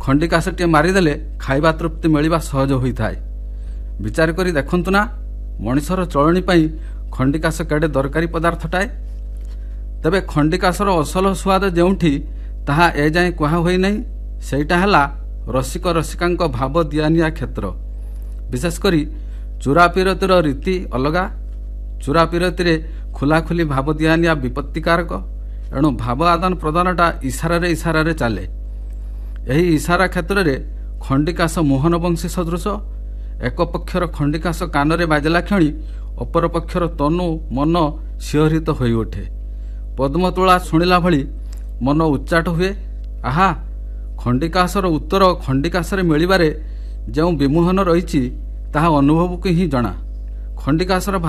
ଖଣ୍ଡିକାଶଟିଏ ମାରିଦେଲେ ଖାଇବା ତୃପ୍ତି ମିଳିବା ସହଜ ହୋଇଥାଏ। ବିଚାର କରି ଦେଖନ୍ତୁ ନା, ମଣିଷର ଚଳଣି ପାଇଁ ଖଣ୍ଡିକାଶ କେଡ଼େ ଦରକାରୀ ପଦାର୍ଥଟାଏ। ତେବେ ଖଣ୍ଡିକାଶର ଅସଲ ସୁଆଦ ଯେଉଁଠି ତାହା ଏଯାଏଁ କୁହା ହୋଇନାହିଁ, ସେଇଟା ହେଲା ରସିକ ରସିକାଙ୍କ ଭାବ ଦିଆନିଆ କ୍ଷେତ୍ର। ବିଶେଷ କରି ଚୁରାପିରତିର ରୀତି ଅଲଗା। ଚୁରାପିରତିରେ ଖୋଲାଖୋଲି ଭାବ ଦିଆନିଆ ବିପତ୍ତିକାରକ। ଏଣୁ ଭାବ ଆଦାନ ପ୍ରଦାନଟା ଇସାରାରେ ଚାଲେ। ଏହି ଇସାରା କ୍ଷେତ୍ରରେ ଖଣ୍ଡିକାଶ ମୋହନବଂଶୀ ସଦୃଶ। ଏକ ପକ୍ଷର ଖଣ୍ଡିକାଶ କାନରେ ବାଜିଲା କ୍ଷଣି ଅପର ପକ୍ଷର ତନୁ ମନ ଶିହରିତ ହୋଇଉଠେ। ପଦ୍ମତୁଳା ଶୁଣିଲା ଭଳି ମନ ଉଚ୍ଚାଟ ହୁଏ। ଆହା, ଖଣ୍ଡିକାଶର ଉତ୍ତର ଖଣ୍ଡିକାଶରେ ମିଳିବାରେ ଯେଉଁ ବିମୋହନ ରହିଛି ତାହା ଅନୁଭବକୁ ହିଁ ଜଣା। ଖଣ୍ଡିକାଶର